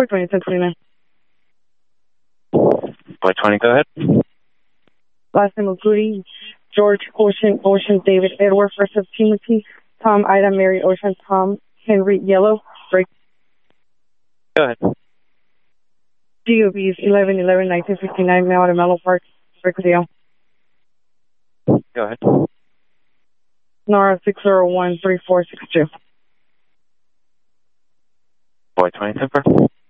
420-1029. Boy 20, go ahead. Last name of Goody, George, Ocean, David, Edward, first of Timothy, Tom, Ida, Mary, Ocean, Tom, Henry, Yellow, break. Go ahead. GOBs 11-11-1959, now at Mellow Park, Ricardale. Go ahead. Nora 601-3462. Boy 20, 10